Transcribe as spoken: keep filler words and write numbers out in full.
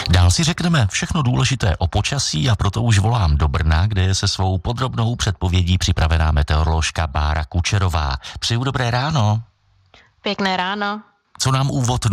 Dál si řekneme všechno důležité o počasí a proto už volám do Brna, kde je se svou podrobnou předpovědí připravená meteoroložka Bára Kučerová. Přeju dobré ráno. Pěkné ráno. Co nám úvod